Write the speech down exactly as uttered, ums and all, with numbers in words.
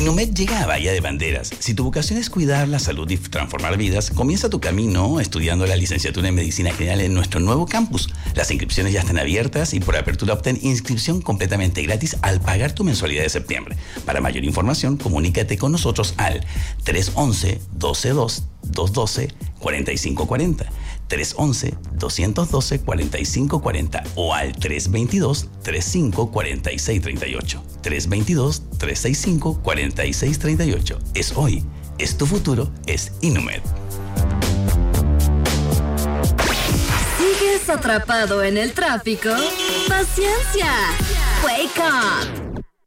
Inumed llega a Bahía de Banderas. Si tu vocación es cuidar la salud y transformar vidas, comienza tu camino estudiando la licenciatura en Medicina General en nuestro nuevo campus. Las inscripciones ya están abiertas y por apertura obtén inscripción completamente gratis al pagar tu mensualidad de septiembre. Para mayor información, comunícate con nosotros al tres once, doce dos, doscientos doce, cuarenta y cinco cuarenta, tres once, doscientos doce, cuarenta y cinco cuarenta o al tres veintidós, treinta y cinco, cuarenta y seis treinta y ocho. tres veintidós, trescientos sesenta y cinco, cuarenta y seis treinta y ocho. Es hoy, es tu futuro, es Inumed. ¿Sigues atrapado en el tráfico? ¡Paciencia! ¡Wake up!